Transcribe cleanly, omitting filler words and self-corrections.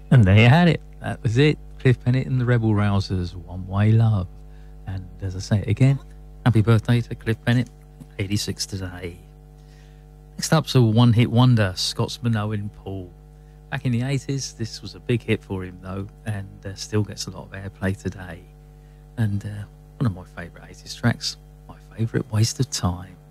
And there you had it. That was it. Cliff Bennett and the Rebel Rousers, One Way Love. And as I say it again, happy birthday to Cliff Bennett, 86 today. Next up's a one-hit wonder, Scotsman Owen Paul. Back in the 80s, this was a big hit for him though, and still gets a lot of airplay today. And one of my favourite 80s tracks, my favourite, Waste of Time.